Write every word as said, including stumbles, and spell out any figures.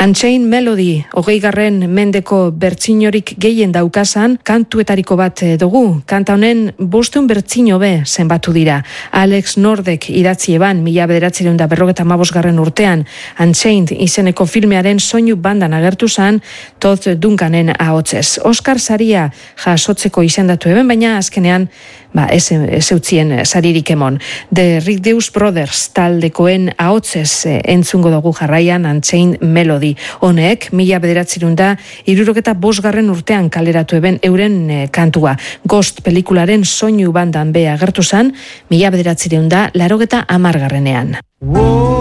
Unchained Melody, hogeigarren mendeko bertsinorik gehien daukasan kantuetariko bat dugu. Kanta honen bostehun bertsino be zenbatu dira. Alex Nordek idatzi eban mila bederatziehun eta berrogeita hamabosgarren urtean Unchained izeneko filmearen soinu bandan agertu zan Todd Duncanen ahotsez. Oscar saria jasotzeko izendatu eben, baina azkenean ba, ez, ez eutzien saririk emon. The Rick Deus Brothers taldekoen ahotsez entzungo dugu jarraian Unchained Melody. Honek, mila bederatziehun eta hirurogeta bosgarren urtean kaleratu eben euren e, kantua. Ghost pelikularen soinu bandan be agertu zan, mila bederatziehun eta laurogeta hamargarrenean.